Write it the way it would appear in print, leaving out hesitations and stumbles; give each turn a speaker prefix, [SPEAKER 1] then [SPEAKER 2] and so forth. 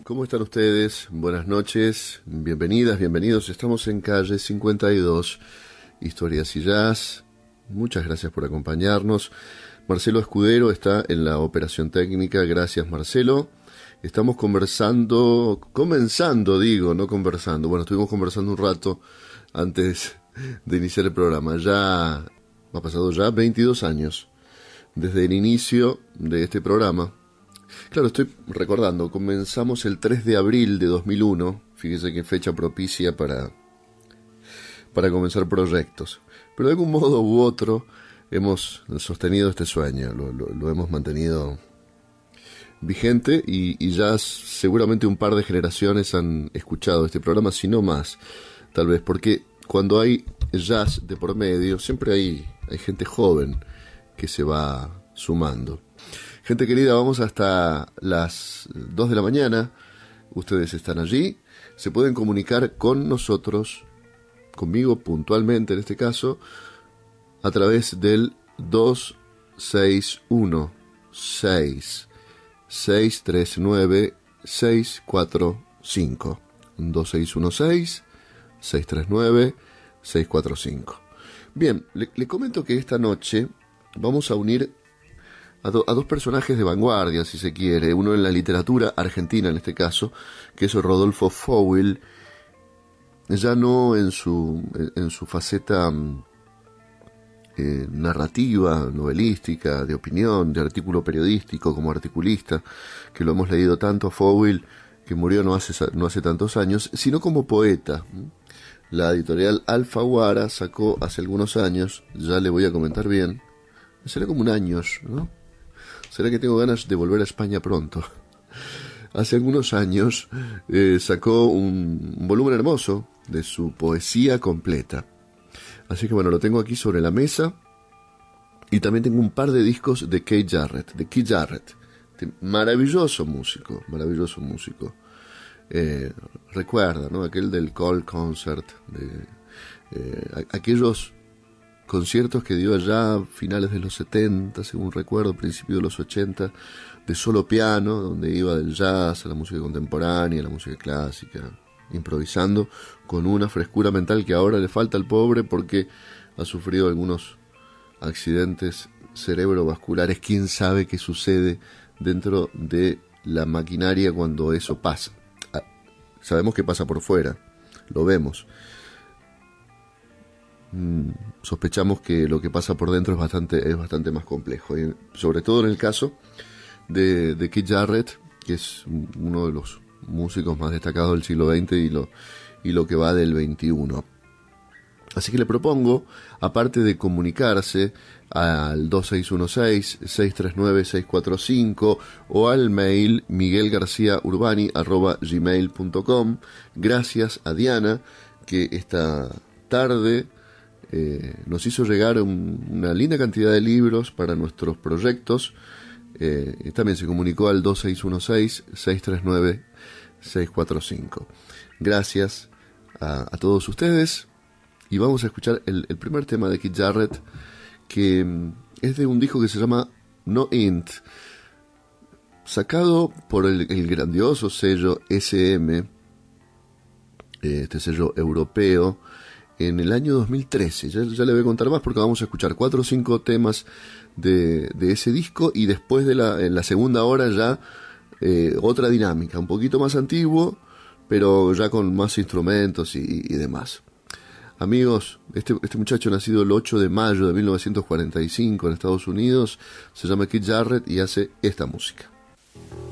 [SPEAKER 1] ¿Cómo están ustedes? Buenas noches, bienvenidas, bienvenidos. Estamos en calle 52, Historias y Jazz. Muchas gracias por acompañarnos. Marcelo Escudero está en la operación técnica. Gracias, Marcelo. Estamos comenzando, estuvimos conversando un rato antes de iniciar el programa. Ya ha pasado 22 años desde el inicio de este programa. Claro, estoy recordando, comenzamos el 3 de abril de 2001, fíjese qué fecha propicia para comenzar proyectos. Pero de algún modo u otro hemos sostenido este sueño, lo hemos mantenido vigente y ya seguramente un par de generaciones han escuchado este programa, si no más, tal vez, porque cuando hay jazz de por medio, siempre hay gente joven que se va sumando. Gente querida, vamos hasta las 2 de la mañana. Ustedes están allí. Se pueden comunicar con nosotros, conmigo puntualmente en este caso, a través del 261-639-645. 2616-639-645. Bien, le comento que esta noche vamos a unir a dos personajes de vanguardia, si se quiere. Uno en la literatura argentina, en este caso, que es Rodolfo Fowil, ya no en su faceta narrativa, novelística, de opinión, de artículo periodístico, como articulista, que lo hemos leído tanto a Fowil, que murió no hace tantos años, sino como poeta. La editorial Alfaguara sacó hace algunos años, ya le voy a comentar bien, será como un año, ¿no? Será que tengo ganas de volver a España pronto. Hace algunos años sacó un volumen hermoso de su poesía completa. Así que bueno, lo tengo aquí sobre la mesa. Y también tengo un par de discos de Keith Jarrett. Maravilloso músico. Recuerda, ¿no? Aquel del Cole Concert, aquellos conciertos que dio allá a finales de los 70, según recuerdo, principios de los 80, de solo piano, donde iba del jazz a la música contemporánea, a la música clásica, improvisando con una frescura mental que ahora le falta al pobre porque ha sufrido algunos accidentes cerebrovasculares. ¿Quién sabe qué sucede dentro de la maquinaria cuando eso pasa? Sabemos que pasa por fuera, lo vemos. Sospechamos que lo que pasa por dentro es bastante más complejo, y sobre todo en el caso de Keith Jarrett, que es uno de los músicos más destacados del siglo XX y lo que va del XXI. Así que le propongo, aparte de comunicarse al 2616-639-645 o al mail miguelgarciaurbani@gmail.com, gracias a Diana, que esta tarde nos hizo llegar una linda cantidad de libros para nuestros proyectos. También se comunicó al 2616-639-645. Gracias a todos ustedes. Y vamos a escuchar el primer tema de Keith Jarrett, que es de un disco que se llama No Int, sacado por el grandioso sello SM, este sello europeo, en el año 2013. Ya le voy a contar más porque vamos a escuchar 4 o 5 temas de ese disco, y después en la segunda hora ya otra dinámica, un poquito más antiguo, pero ya con más instrumentos y demás. Amigos, este muchacho, nacido el 8 de mayo de 1945 en Estados Unidos, se llama Keith Jarrett y hace esta música.